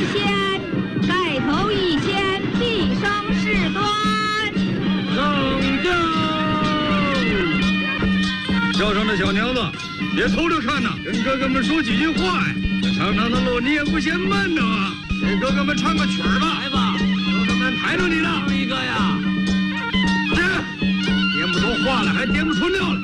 先，盖头一先，必生事端。 上轿！轿上的小娘子，别偷着看呐，跟哥哥们说几句话呀。这长长的路你也不嫌闷的啊，给哥哥们唱个曲儿吧。 来吧， 哥哥们抬着你呢。 唱一个呀。 颠不出话来，还颠不出尿来。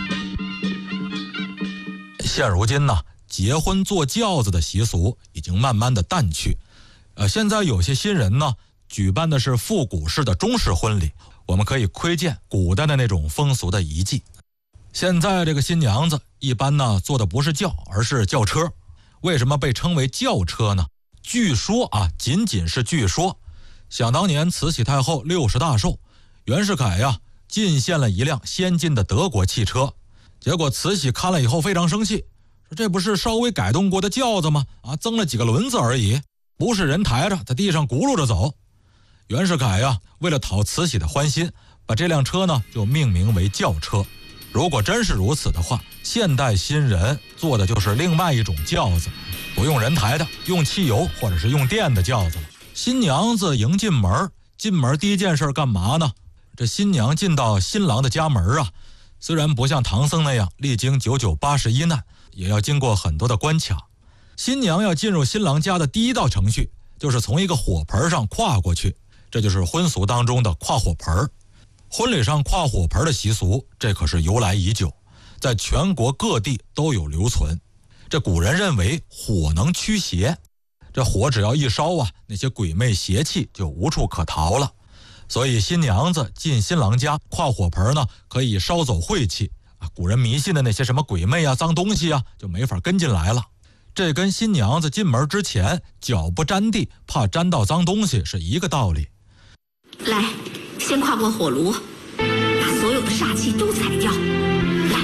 现如今呢，结婚坐轿子的习俗已经慢慢的淡去。现在有些新人呢，举办的是复古式的中式婚礼，我们可以窥见古代的那种风俗的遗迹。现在这个新娘子一般呢坐的不是轿，而是轿车。为什么被称为轿车呢？据说啊，仅仅是据说，想当年慈禧太后60大寿，袁世凯呀进献了一辆先进的德国汽车，结果慈禧看了以后非常生气，说这不是稍微改动过的轿子吗？增了几个轮子而已，不是人抬着在地上轱辘着走。袁世凯呀为了讨慈禧的欢心，把这辆车呢就命名为轿车。如果真是如此的话，现代新人坐的就是另外一种轿子，不用人抬的，用汽油或者是用电的轿子了。新娘子迎进门，进门第一件事干嘛呢？这新娘进到新郎的家门啊，虽然不像唐僧那样历经9981难，也要经过很多的关卡。新娘要进入新郎家的第一道程序，就是从一个火盆上跨过去，这就是婚俗当中的跨火盆。婚礼上跨火盆的习俗，这可是由来已久，在全国各地都有留存。这古人认为火能驱邪，这火只要一烧啊，那些鬼魅邪气就无处可逃了。所以新娘子进新郎家跨火盆呢，可以烧走晦气啊。古人迷信的那些什么鬼魅啊、脏东西啊，就没法跟进来了。这跟新娘子进门之前脚不沾地，怕沾到脏东西是一个道理。 来，先跨过火炉，把所有的煞气都踩掉。来，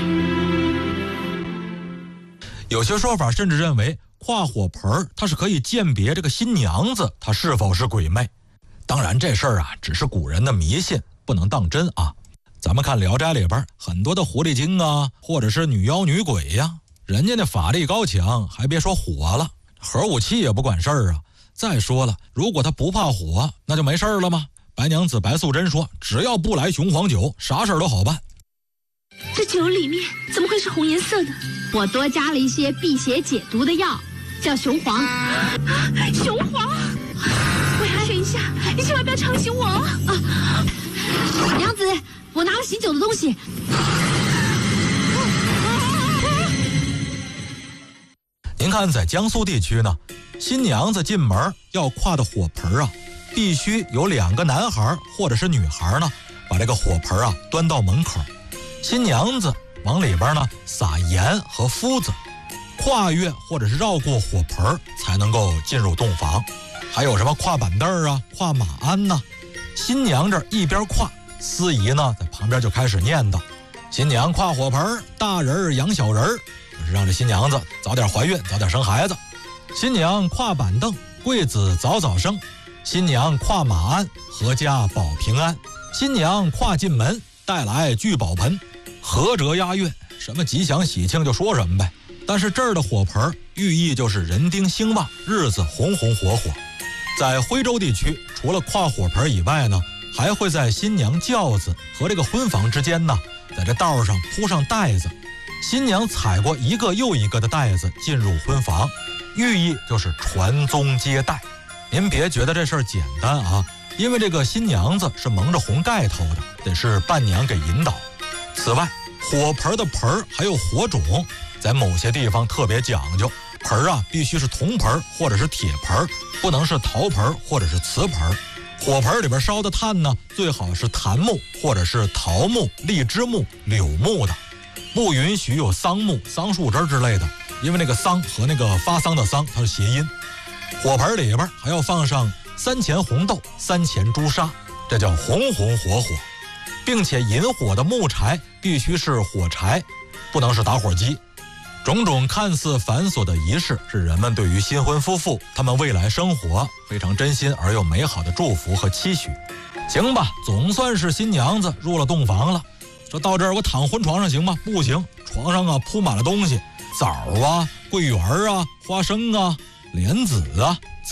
有些说法甚至认为跨火盆它是可以鉴别这个新娘子她是否是鬼魅。当然这事儿啊只是古人的迷信，不能当真啊。咱们看《聊斋》里边很多的狐狸精啊，或者是女妖女鬼呀，人家那法力高强，还别说火了，核武器也不管事儿啊。再说了，如果他不怕火，那就没事了吗？白娘子白素贞说，只要不来雄黄酒，啥事儿都好办。 这酒里面怎么会是红颜色的？ 我多加了一些辟邪解毒的药，叫雄黄。 雄黄，我要劝一下，你千万不要吵醒我啊！ 娘子，我拿了醒酒的东西。 您看，在江苏地区呢，新娘子进门要跨的火盆啊，必须有2个男孩或者是女孩呢，把这个火盆啊端到门口，新娘子往里边呢撒盐和麸子，跨越或者是绕过火盆才能够进入洞房。还有什么跨板凳啊、跨马鞍呢？新娘这一边跨，司仪呢在旁边就开始念叨：新娘跨火盆，大人养小人，就是让这新娘子早点怀孕，早点生孩子。新娘跨板凳，贵子早早生。新娘跨马鞍，阖家保平安。新娘跨进门，带来聚宝盆。合辙押韵，什么吉祥喜庆就说什么呗。但是这儿的火盆寓意就是人丁兴旺，日子红红火火。在徽州地区，除了跨火盆以外呢，还会在新娘轿子和这个婚房之间呢，在这道上铺上带子，新娘踩过一个又一个的带子进入婚房，寓意就是传宗接代。您别觉得这事儿简单啊，因为这个新娘子是蒙着红盖头的，得是伴娘给引导。此外，火盆的盆还有火种，在某些地方特别讲究，盆啊必须是铜盆或者是铁盆，不能是陶盆或者是瓷盆。火盆里边烧的炭呢，最好是檀木或者是桃木、荔枝木、柳木的，不允许有桑木、桑树枝之类的，因为那个桑和那个发桑的桑它是谐音。火盆里边还要放上3钱红豆、3钱朱砂，这叫红红火火，并且引火的木柴必须是火柴，不能是打火机。种种看似繁琐的仪式，是人们对于新婚夫妇他们未来生活非常真心而又美好的祝福和期许。行吧，总算是新娘子入了洞房了。说到这儿，我躺婚床上行吗？不行，床上啊铺满了东西，枣啊、桂圆啊、花生啊、莲子啊。